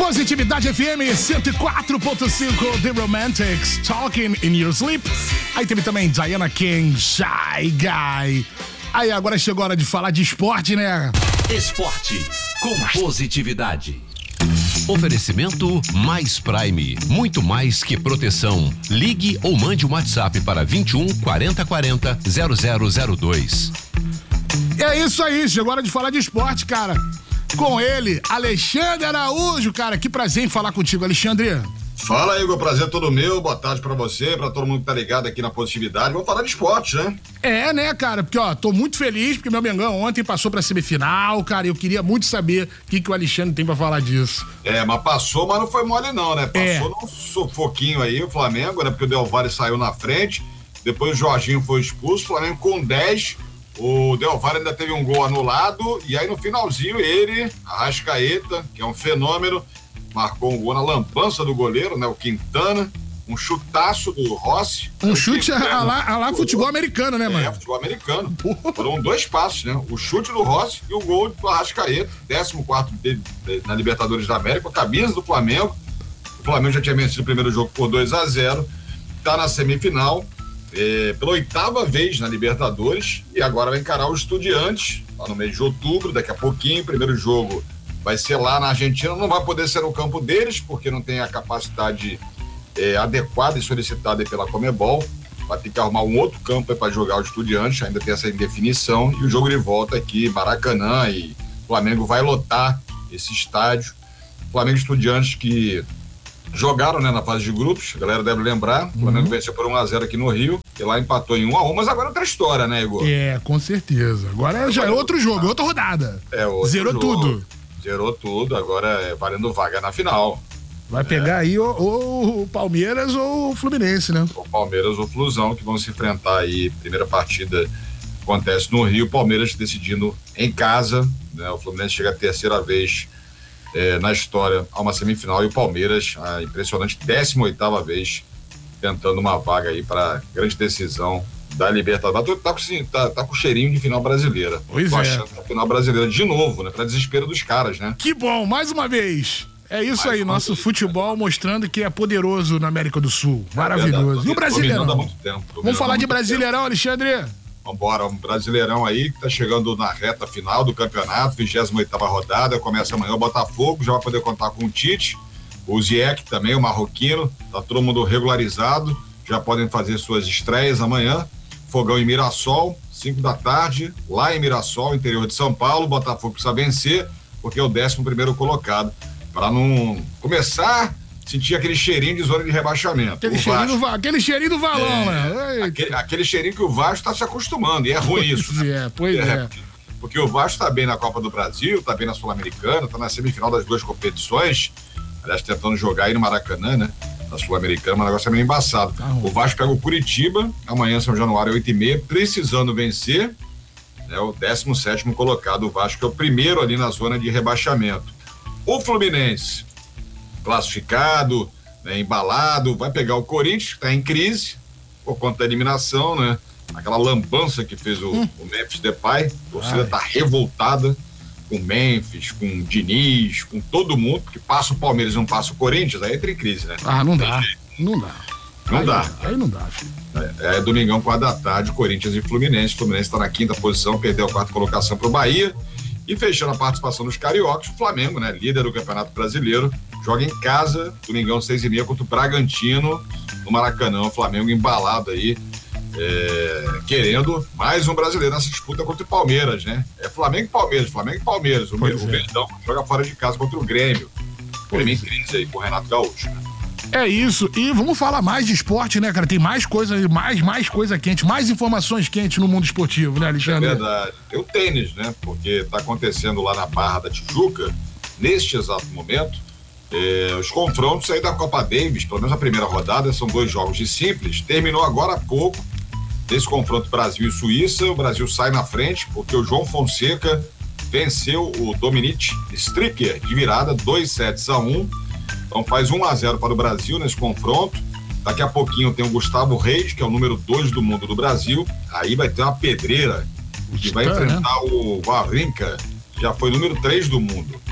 Positividade FM 104.5, The Romantics, Talking in Your Sleep. Aí teve também Diana King, Shy Guy. Aí agora chegou a hora de falar de esporte, né? Esporte com positividade. Oferecimento Mais Prime, muito mais que proteção. Ligue ou mande um WhatsApp para 21 40 40 0002. É isso aí, chegou a hora de falar de esporte, cara. Com ele, Alexandre Araújo, cara, que prazer em falar contigo, Alexandre. Fala, Igor, prazer todo meu, boa tarde pra você, pra todo mundo que tá ligado aqui na Positividade. Vamos falar de esporte, né? É, né, cara, porque, ó, tô muito feliz porque meu Mengão ontem passou pra semifinal, cara, e eu queria muito saber o que o Alexandre tem pra falar disso. Mas passou, mas não foi mole não, né? Passou num sufoquinho aí o Flamengo, né? Porque o Del Valle saiu na frente, depois o Jorginho foi expulso, o Flamengo com 10, o Del Valle ainda teve um gol anulado, e aí no finalzinho ele, Arrascaeta, que é um fenômeno, marcou um gol na lambança do goleiro, né? O Quintana, um chutaço do Rossi. Um chute a lá futebol americano, né, mano? Futebol americano. Foram 2 passos, né? O chute do Rossi e o gol do Arrascaeta, 14º dele na Libertadores da América, a camisa do Flamengo. O Flamengo já tinha vencido o primeiro jogo por 2-0, tá na semifinal, pela 8ª vez na Libertadores, e agora vai encarar o Estudiantes, lá no mês de outubro, daqui a pouquinho. O primeiro jogo vai ser lá na Argentina, não vai poder ser no campo deles, porque não tem a capacidade adequada e solicitada pela Conmebol. Vai ter que arrumar um outro campo para jogar o Estudiantes, ainda tem essa indefinição, e o jogo de volta aqui, Maracanã, e o Flamengo vai lotar esse estádio. Flamengo e Estudiantes que jogaram, né, na fase de grupos, a galera deve lembrar, o Flamengo venceu por 1-0 aqui no Rio, e lá empatou em 1-1, mas agora é outra história, né, Igor? Com certeza. Agora já é outro jogo, outra rodada. Outro Zerou jogo. Tudo. Zerou tudo, agora é valendo vaga na final. Vai pegar aí ou o Palmeiras ou o Fluminense, né? O Palmeiras ou o Flusão, que vão se enfrentar aí. Primeira partida acontece no Rio, o Palmeiras decidindo em casa, né? O Fluminense chega a 3ª vez na história a uma semifinal, e o Palmeiras, a impressionante 18ª vez, tentando uma vaga aí para grande decisão da Libertadores. Tá com cheirinho de final brasileira. Pois Tô é. achando que a final brasileira de novo, né? Pra desespero dos caras, né? Que bom, mais uma vez. É isso aí, nosso futebol mostrando que é poderoso na América do Sul. Maravilhoso. E o Brasileirão? Há muito tempo. Vamos falar de Brasileirão, Alexandre? Vambora, um Brasileirão aí que tá chegando na reta final do campeonato, 28ª rodada, começa amanhã o Botafogo, já vai poder contar com o Tite, o Ziyech também, o marroquino, tá todo mundo regularizado, já podem fazer suas estreias amanhã. Fogão em Mirassol, 5 da tarde, lá em Mirassol, interior de São Paulo. Botafogo precisa vencer, porque é o 11º colocado, para não começar a sentir aquele cheirinho de zona de rebaixamento. Aquele cheirinho do valão, né? Aquele cheirinho que o Vasco está se acostumando, e é ruim isso, né? Pois é. Porque o Vasco tá bem na Copa do Brasil, tá bem na Sul-Americana, tá na semifinal das 2 competições, aliás, tentando jogar aí no Maracanã, né? Na Sul-Americana, mas o negócio é meio embaçado. O Vasco pega o Curitiba, amanhã, São Januário, 8h30, precisando vencer, né? O 17º colocado, o Vasco é o primeiro ali na zona de rebaixamento. O Fluminense, classificado, né, embalado, vai pegar o Corinthians, que tá em crise, por conta da eliminação, né? Aquela lambança que fez o Memphis Depay, a torcida tá revoltada com o Memphis, com o Diniz, com todo mundo, porque passa o Palmeiras e não passa o Corinthians, aí entra em crise, né? Não dá. Aí não dá, filho. Domingão, 4 da tarde, Corinthians e Fluminense. O Fluminense tá na 5ª posição, perdeu a 4ª colocação pro Bahia. E fechando a participação dos cariocas, o Flamengo, né? Líder do Campeonato Brasileiro, joga em casa, domingão, 6h30, contra o Bragantino, no Maracanã. O Flamengo embalado aí, querendo mais um brasileiro nessa disputa contra o Palmeiras, né? É Flamengo e Palmeiras. O Verdão joga fora de casa contra o Grêmio. Grêmio em crise aí com o Renato Gaúcho, né? É isso, e vamos falar mais de esporte, né, cara? Tem mais coisa, mais coisa quente, mais informações quentes no mundo esportivo, né, Alexandre? É verdade. Tem o tênis, né? Porque tá acontecendo lá na Barra da Tijuca, neste exato momento, os confrontos aí da Copa Davis, pelo menos a primeira rodada, são 2 jogos de simples, terminou agora há pouco, desse confronto Brasil e Suíça. O Brasil sai na frente, porque o João Fonseca venceu o Dominic Stricker de virada, 2-1. Então faz 1-0 para o Brasil nesse confronto. Daqui a pouquinho tem o Gustavo Reis, que é o número 2 do mundo do Brasil. Aí vai ter uma pedreira que vai enfrentar o Wawrinka, que já foi número 3 do mundo.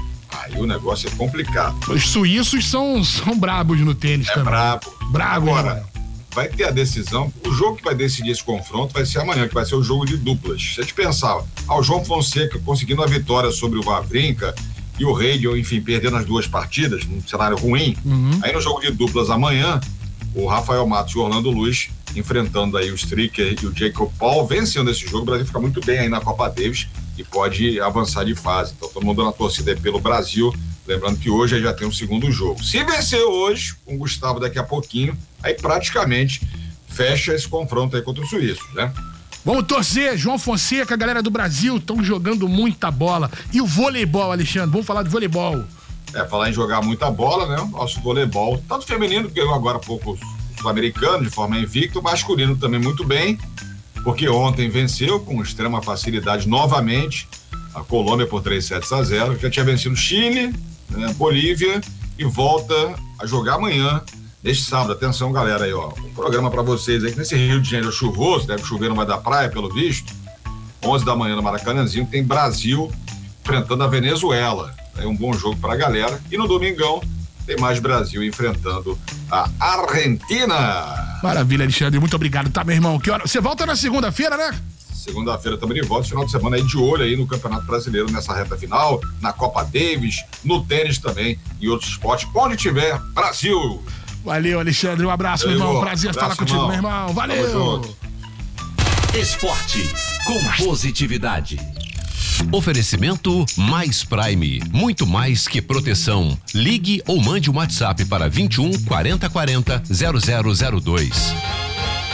Aí o negócio é complicado. Os suíços são brabos no tênis também. Brabo. Agora, né? vai ter a decisão. O jogo que vai decidir esse confronto vai ser amanhã, que vai ser o jogo de duplas. Se a gente pensar, o João Fonseca conseguindo a vitória sobre o Wawrinka e o Reigel, enfim, perdendo as duas partidas, num cenário ruim. Aí no jogo de duplas amanhã, o Rafael Matos e o Orlando Luz enfrentando aí o Stricker e o Jacob Paul, vencendo esse jogo, o Brasil fica muito bem aí na Copa Davis e pode avançar de fase. Então todo mundo dando a torcida aí pelo Brasil, lembrando que hoje já tem um segundo jogo. Se vencer hoje, com o Gustavo daqui a pouquinho, aí praticamente fecha esse confronto aí contra os suíços, né? Vamos torcer, João Fonseca, a galera do Brasil estão jogando muita bola. E o voleibol, Alexandre, vamos falar de voleibol. Falar em jogar muita bola, né? O nosso voleibol, tanto feminino, que ganhou agora há pouco o sul-americano, de forma invicta, o masculino também muito bem, porque ontem venceu com extrema facilidade novamente a Colômbia por 3-0, já tinha vencido o Chile, né, Bolívia, e volta a jogar amanhã, neste sábado. Atenção, galera, aí, ó, um programa pra vocês aí, que nesse Rio de Janeiro chuvoso, deve chover no meio da praia, pelo visto, 11 da manhã no Maracanãzinho, tem Brasil enfrentando a Venezuela. É um bom jogo pra galera. E no domingão tem mais Brasil enfrentando a Argentina. Maravilha, Alexandre, muito obrigado, tá, meu irmão? Que hora? Você volta na segunda-feira, né? Segunda-feira estamos de volta, final de semana aí de olho aí no Campeonato Brasileiro, nessa reta final, na Copa Davis, no tênis também e outros esportes, onde tiver, Brasil! Valeu, Alexandre, um abraço, meu irmão, prazer falar contigo, meu irmão, valeu! Esporte com positividade. Oferecimento Mais Prime, muito mais que proteção. Ligue ou mande um WhatsApp para 21 40 40 0002.